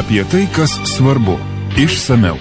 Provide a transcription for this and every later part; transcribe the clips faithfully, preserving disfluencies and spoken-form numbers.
Apie tai, kas svarbu. Išsamiau.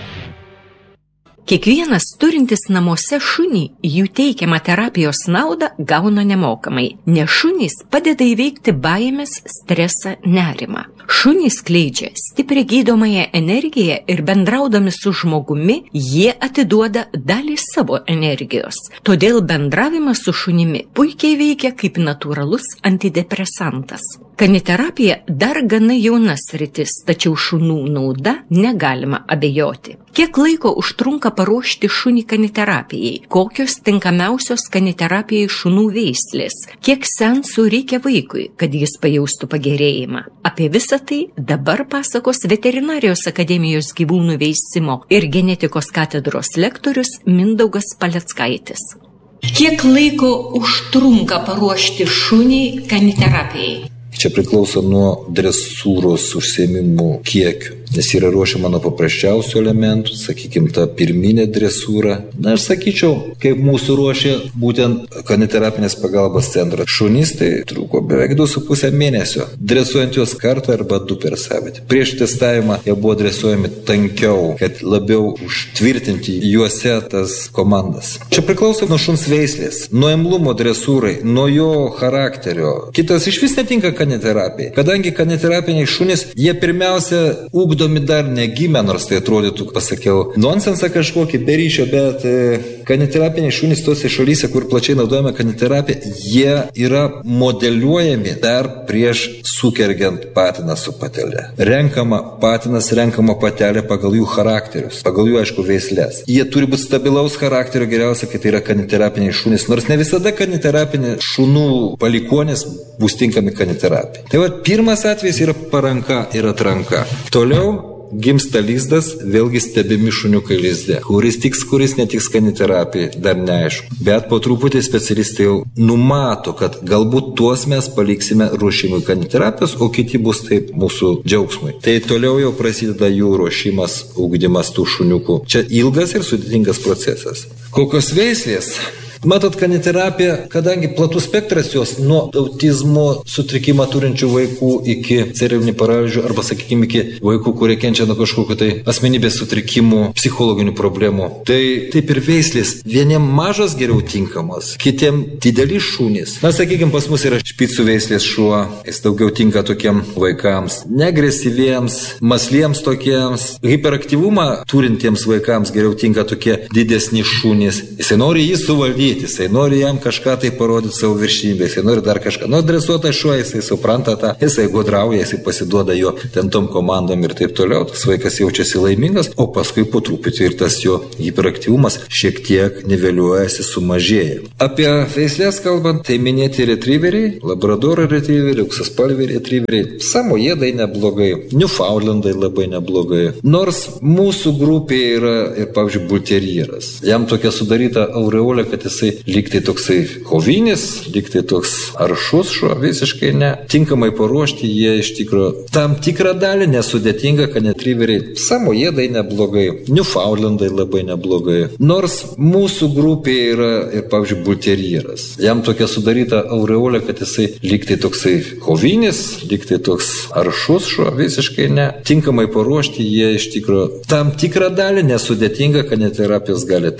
Kiekvienas turintis namuose šunį jų teikiamą terapijos naudą gauna nemokamai, nes šunys padeda įveikti baimės, stresą, nerimą. Šunys skleidžia stiprią gydomąją energiją ir bendraudami su žmogumi jie atiduoda dalį savo energijos. Todėl bendravimas su šunimi puikiai veikia kaip natūralus antidepresantas. Kaniterapija dar gana jauna sritis, tačiau šunų nauda negalima abejoti. Kiek laiko užtrunka paruošti šunį kaniterapijai? Kokios tinkamiausios kaniterapijai šunų veislės? Kiek seansų reikia vaikui, kad jis pajaustų pagerėjimą? Apie visą tai dabar pasakos Veterinarijos akademijos gyvūnų veisimo ir genetikos katedros lektorius Mindaugas Paleckaitis. Kiek laiko užtrunka paruošti šunį kaniterapijai? Čia priklauso nuo dresūros užsiėmimų kiekių, nes yra ruošiama nuo paprasčiausių elementų, sakykime, ta pirminė dresūra. Na, aš sakyčiau, kaip mūsų ruošė būtent kaniterapinės pagalbos centras. Šunys tai truko beveik du su pusę mėnesio, dresuojant juos kartą arba du per savaitę. Prieš testavimą jie buvo dresuojami tankiau, kad labiau užtvirtinti juose tas komandas. Čia priklauso nuo šuns veislės, nuo imlumo dresūrai, nuo jo charakterio. Kitas iš vis netinka kaniterapijai. Kadangi kaniterapiniai šunys, jie pirmiausia ugdomi dar negimę, nors tai atrodytų, pasakiau, nonsensą kažkokį be ryšio, bet e, kaniterapiniai šunys tose šalyse, kur plačiai naudojame kaniterapiją, jie yra modeliuojami dar prieš sukergiant patiną su patelė. Renkama patinas, renkama patelė pagal jų charakterius, pagal jų, aišku, veislės. Jie turi būti stabilaus charakterio, geriausia, kai tai yra kaniterapiniai šunys, nors ne visada kaniterapiniai šunų palikuonys bus tinkami kaniterapijai. Tai va, pirmas atvejis yra paranka ir atranka. Toliau gimsta lizdas, vėlgi stebimi šuniukai lizde. Kuris tiks, kuris netiks kaniterapijai, dar neaišku. Bet po truputį specialistai jau numato, kad galbūt tuos mes paliksime ruošimui kaniterapijos, o kiti bus taip mūsų džiaugsmui. Tai toliau jau prasideda jų ruošimas, ugdymas tų šuniukų. Čia ilgas ir sudėtingas procesas. Kokios veislės? Matot, kaniterapija, kadangi platus spektras jos nuo autizmo sutrikimą turinčių vaikų iki cerebrinį paralyžių arba, sakykime, iki vaikų, kurie kenčia nuo kažkokių tai asmenybės sutrikimų, psichologinių problemų. Tai taip ir veislės. Vieniem mažos geriau tinkamos, kitiem dideli šunys. Na, sakykime, pas mus yra špicų veislės šuo, jis daugiau tinka tokiem vaikams, neagresyviems, masliems tokiems, hiperaktyvumą turintiems vaikams geriau tinka tokie didesni šunys. Jisai nori jį suvaldyti. Jisai nori jam kažką tai parodyti savo viršybę, jisai nori dar kažką. Nu, dresuotas šuo, jisai supranta tą, jisai gudrauja, jisai pasiduoda jo ten tom komandom ir taip toliau. Tas vaikas jaučiasi laimingas, o paskui po truputį ir tas jo hiperaktyvumas šiek tiek niveliuojasi, sumažėja. Apie veislės kalbant, tai minėti retrieveriai, labradoro retrieveriai, auksaspalviai retrieveriai, samojedai neblogai, Newfoundlandai labai neblogai. Nors mūsų grupėje yra ir, pavyzdžiui, bulterjeras. Jam tokia sudaryta aureolė, kad jis lygtai toksai kovinis, lygtai toks aršus šuo, visiškai ne. Tinkamai paruošti jie iš tikrųjų tam tikrą dalį nesudėtinga, kad retrieveriai samojedai neblogai, Newfoundlandai labai neblogai. Nors mūsų grupėje yra ir, pavyzdžiui, bulterjeras. Jam tokia sudaryta aureolė, kad jisai lygtai toksai kovinis, lygtai toks aršus šuo, visiškai ne. Tinkamai paruošti jie iš tikrųjų tam tikrą dalį nesudėtinga, kad terapijos gali